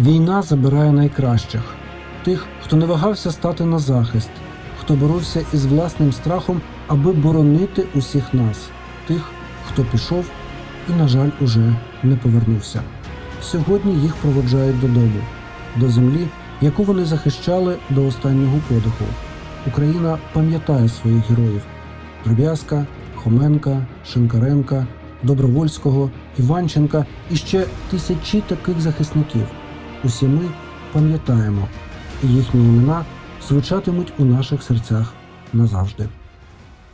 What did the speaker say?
Війна забирає найкращих. Тих, хто не вагався стати на захист, хто боровся із власним страхом, аби боронити усіх нас. Тих, хто пішов і, на жаль, уже не повернувся. Сьогодні їх проводжають додому, до землі, яку вони захищали до останнього подиху. Україна пам'ятає своїх героїв – Дроб'язка, Хоменка, Шинкаренка, Добровольського, Іванченка і ще тисячі таких захисників. Усі ми пам'ятаємо, і їхні імена звучатимуть у наших серцях назавжди.